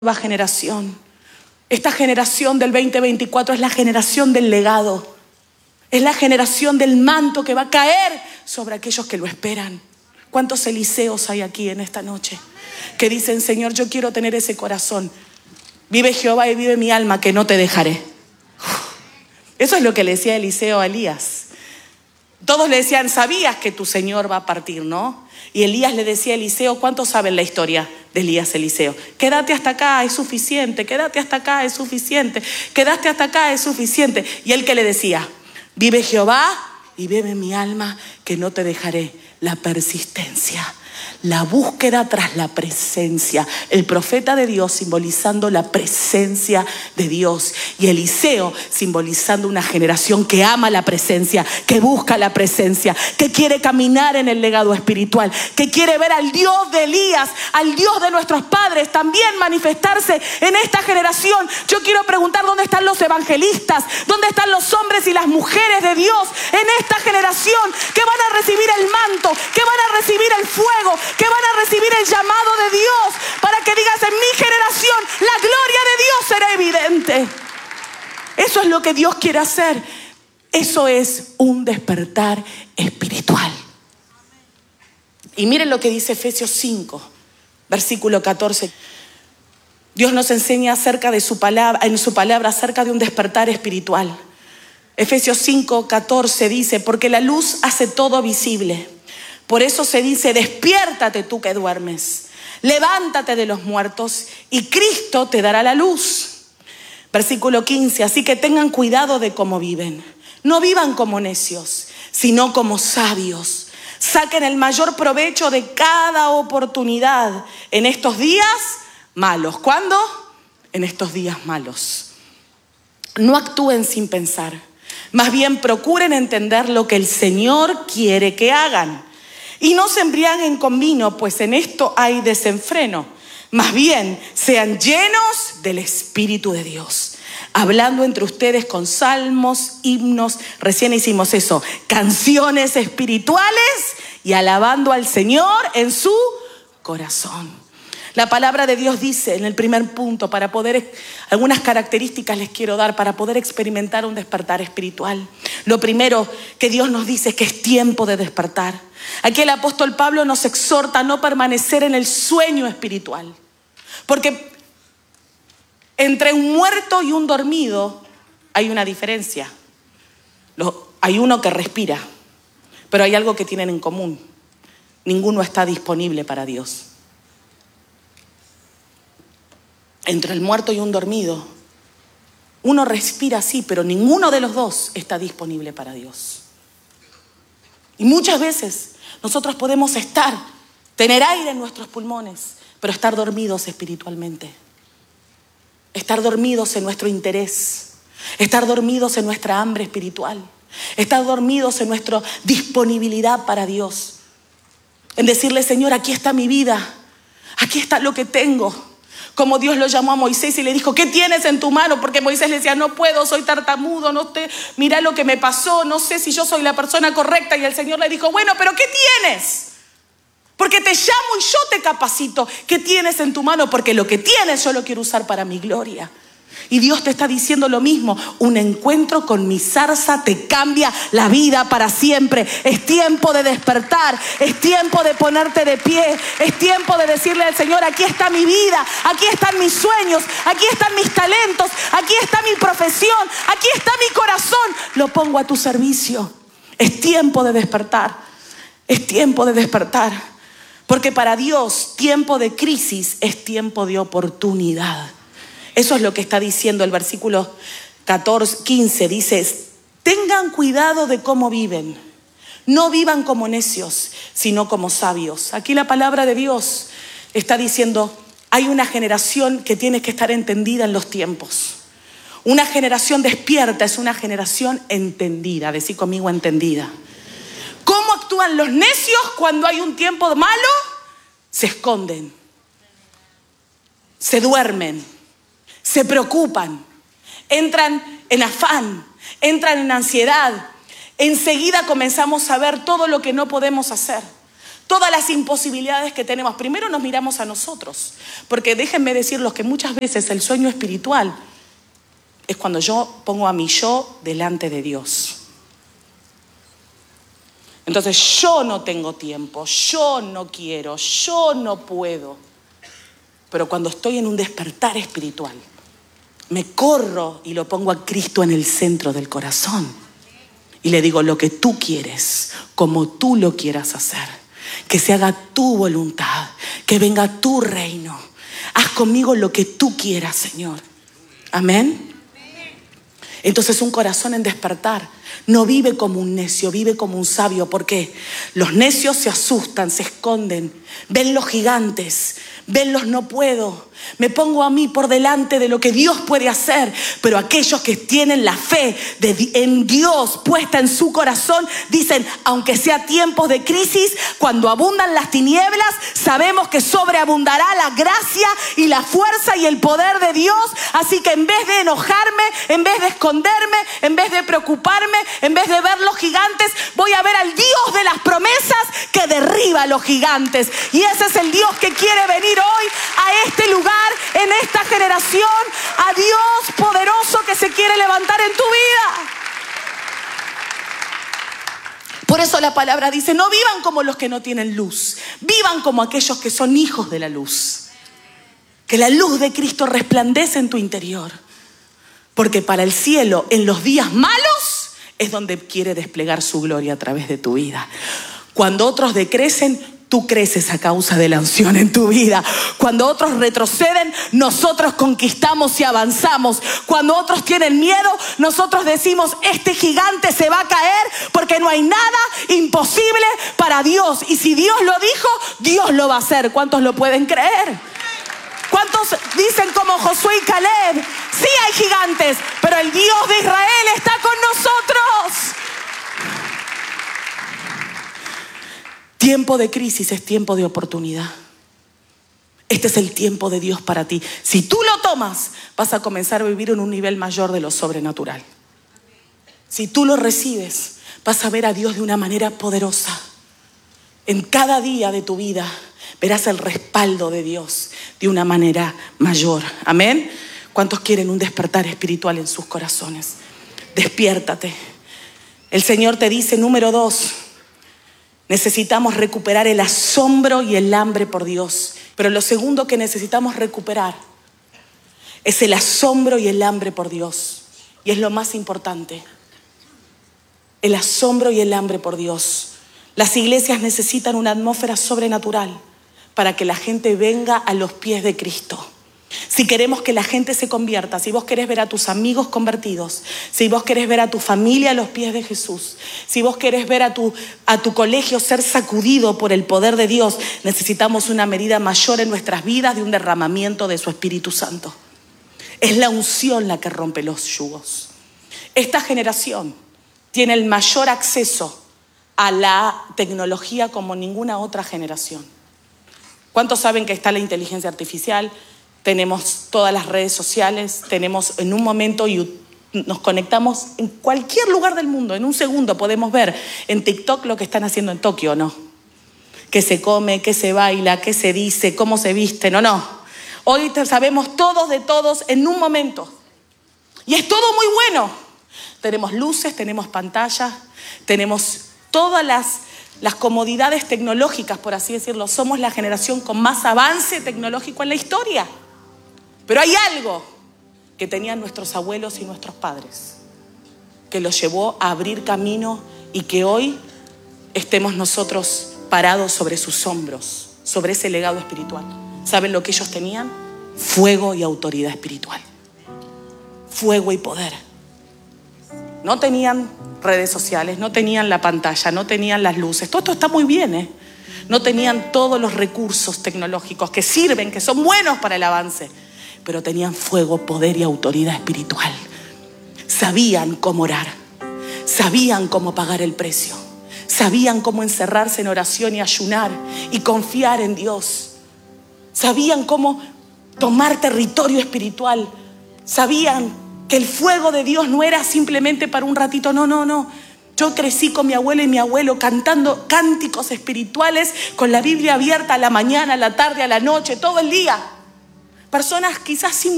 nueva generación. Esta generación del 2024 es la generación del legado. Es la generación del manto que va a caer sobre aquellos que lo esperan. ¿Cuántos Eliseos hay aquí en esta noche? Que dicen, Señor, yo quiero tener ese corazón. Vive Jehová y vive mi alma, que no te dejaré. Eso es lo que le decía Eliseo a Elías. Todos le decían, sabías que tu Señor va a partir, ¿no? Y Elías le decía a Eliseo, ¿cuántos saben la historia de Elías Eliseo? Quédate hasta acá, es suficiente. Quédate hasta acá, es suficiente. Quédate hasta acá, es suficiente. Y él que le decía, vive Jehová y vive mi alma, que no te dejaré. La persistencia, la búsqueda tras la presencia. El profeta de Dios simbolizando la presencia de Dios. Y Eliseo simbolizando una generación que ama la presencia, que busca la presencia, que quiere caminar en el legado espiritual, que quiere ver al Dios de Elías, al Dios de nuestros padres también manifestarse en esta generación. Yo quiero preguntar, ¿dónde están los evangelistas? ¿Dónde están los hombres y las mujeres de Dios en esta generación que van a recibir el manto, que van a recibir el fuego, que van a recibir el llamado de Dios, para que digas, en mi generación la gloria de Dios será evidente? Eso es lo que Dios quiere hacer. Eso es un despertar espiritual. Y miren lo que dice Efesios 5, versículo 14. Dios nos enseña acerca de su palabra, en su palabra, acerca de un despertar espiritual. Efesios 5, 14 dice, porque la luz hace todo visible. Por eso se dice, despiértate tú que duermes, levántate de los muertos y Cristo te dará la luz. Versículo 15, así que tengan cuidado de cómo viven. No vivan como necios, sino como sabios. Saquen el mayor provecho de cada oportunidad en estos días malos. ¿Cuándo? En estos días malos. No actúen sin pensar. Más bien procuren entender lo que el Señor quiere que hagan. Y no se embriaguen con vino, pues en esto hay desenfreno. Más bien, sean llenos del Espíritu de Dios, hablando entre ustedes con salmos, himnos, recién hicimos eso, canciones espirituales y alabando al Señor en su corazón. La palabra de Dios dice en el primer punto, para poder, algunas características les quiero dar para poder experimentar un despertar espiritual. Lo primero que Dios nos dice es que es tiempo de despertar. Aquí el apóstol Pablo nos exhorta a no permanecer en el sueño espiritual. Porque entre un muerto y un dormido hay una diferencia. Hay uno que respira, pero hay algo que tienen en común. Ninguno está disponible para Dios. Entre el muerto y un dormido, uno respira sí, pero ninguno de los dos está disponible para Dios. Y muchas veces nosotros podemos tener aire en nuestros pulmones, pero estar dormidos espiritualmente. Estar dormidos en nuestro interés, estar dormidos en nuestra hambre espiritual, estar dormidos en nuestra disponibilidad para Dios. En decirle, Señor, aquí está mi vida, aquí está lo que tengo. Como Dios lo llamó a Moisés y le dijo, ¿qué tienes en tu mano? Porque Moisés le decía, no puedo, soy tartamudo, mira lo que me pasó, no sé si yo soy la persona correcta. Y el Señor le dijo, bueno, pero ¿qué tienes? Porque te llamo y yo te capacito. ¿Qué tienes en tu mano? Porque lo que tienes yo lo quiero usar para mi gloria. Y Dios te está diciendo lo mismo. Un encuentro con mi zarza te cambia la vida para siempre. Es tiempo de despertar. Es tiempo de ponerte de pie. Es tiempo de decirle al Señor, aquí está mi vida. Aquí están mis sueños. Aquí están mis talentos. Aquí está mi profesión. Aquí está mi corazón. Lo pongo a tu servicio. Es tiempo de despertar. Es tiempo de despertar. Porque para Dios, tiempo de crisis es tiempo de oportunidad. Eso es lo que está diciendo el versículo 15. Dice, tengan cuidado de cómo viven. No vivan como necios, sino como sabios. Aquí la palabra de Dios está diciendo, hay una generación que tiene que estar entendida en los tiempos. Una generación despierta es una generación entendida. Decí conmigo, entendida. ¿Cómo actúan los necios cuando hay un tiempo malo? Se esconden, se duermen, se preocupan, entran en afán, entran en ansiedad. Enseguida comenzamos a ver todo lo que no podemos hacer, todas las imposibilidades que tenemos. Primero nos miramos a nosotros, porque déjenme decirles que muchas veces el sueño espiritual es cuando yo pongo a mi yo delante de Dios. Entonces yo no tengo tiempo, yo no quiero, yo no puedo. Pero cuando estoy en un despertar espiritual, me corro y lo pongo a Cristo en el centro del corazón. Y le digo, lo que tú quieres, como tú lo quieras hacer. Que se haga tu voluntad, que venga tu reino. Haz conmigo lo que tú quieras, Señor. Amén. Entonces un corazón en despertar no vive como un necio, vive como un sabio. ¿Por qué? Los necios se asustan, se esconden, ven los gigantes, ven los no puedo. Me pongo a mí por delante de lo que Dios puede hacer. Pero aquellos que tienen la fe en Dios puesta en su corazón, dicen, aunque sea tiempos de crisis, cuando abundan las tinieblas, sabemos que sobreabundará la gracia y la fuerza y el poder de Dios. Así que en vez de enojarme, en vez de esconderme, en vez de preocuparme, en vez de ver los gigantes, voy a ver al Dios de las promesas que derriba a los gigantes. Y ese es el Dios que quiere venir hoy a este lugar, en esta generación, a Dios poderoso que se quiere levantar en tu vida. Por eso la palabra dice, no vivan como los que no tienen luz, vivan como aquellos que son hijos de la luz. Que la luz de Cristo resplandece en tu interior. Porque para el cielo, en los días malos, es donde quiere desplegar su gloria a través de tu vida. Cuando otros decrecen, tú creces a causa de la unción en tu vida. Cuando otros retroceden, nosotros conquistamos y avanzamos. Cuando otros tienen miedo, nosotros decimos, este gigante se va a caer, porque no hay nada imposible para Dios. Y si Dios lo dijo, Dios lo va a hacer. ¿Cuántos lo pueden creer? ¿Cuántos dicen como Josué y Caleb? Sí hay gigantes, pero el Dios de Israel está con nosotros. Tiempo de crisis es tiempo de oportunidad. Este es el tiempo de Dios para ti. Si tú lo tomas, vas a comenzar a vivir en un nivel mayor de lo sobrenatural. Si tú lo recibes, vas a ver a Dios de una manera poderosa. En cada día de tu vida verás el respaldo de Dios de una manera mayor. Amén. ¿Cuántos quieren un despertar espiritual en sus corazones? Despiértate. El Señor te dice, número 2, necesitamos recuperar el asombro y el hambre por Dios. Pero lo segundo que necesitamos recuperar es el asombro y el hambre por Dios. Y es lo más importante. El asombro y el hambre por Dios. Las iglesias necesitan una atmósfera sobrenatural para que la gente venga a los pies de Cristo. Si queremos que la gente se convierta, si vos querés ver a tus amigos convertidos, si vos querés ver a tu familia a los pies de Jesús, si vos querés ver a tu colegio ser sacudido por el poder de Dios, necesitamos una medida mayor en nuestras vidas de un derramamiento de su Espíritu Santo. Es la unción la que rompe los yugos. Esta generación tiene el mayor acceso a la tecnología como ninguna otra generación. ¿Cuántos saben que está la inteligencia artificial? Tenemos todas las redes sociales, tenemos en un momento nos conectamos en cualquier lugar del mundo. En un segundo podemos ver en TikTok lo que están haciendo en Tokio, ¿no? Qué se come, qué se baila, qué se dice, cómo se visten, no. Hoy sabemos todos de todos en un momento. Y es todo muy bueno. Tenemos luces, tenemos pantallas, tenemos todas las comodidades tecnológicas, por así decirlo. Somos la generación con más avance tecnológico en la historia. Pero hay algo que tenían nuestros abuelos y nuestros padres, que los llevó a abrir camino y que hoy estemos nosotros parados sobre sus hombros, sobre ese legado espiritual. ¿Saben lo que ellos tenían? Fuego y autoridad espiritual. Fuego y poder. No tenían redes sociales, no tenían la pantalla, no tenían las luces. Todo esto está muy bien, ¿eh? No tenían todos los recursos tecnológicos que sirven, que son buenos para el avance. Pero tenían fuego, poder y autoridad espiritual. Sabían cómo orar. Sabían cómo pagar el precio. Sabían cómo encerrarse en oración y ayunar y confiar en Dios. Sabían cómo tomar territorio espiritual. Sabían que el fuego de Dios no era simplemente para un ratito. No. Yo crecí con mi abuela y mi abuelo cantando cánticos espirituales con la Biblia abierta a la mañana, a la tarde, a la noche, todo el día. Personas quizás sin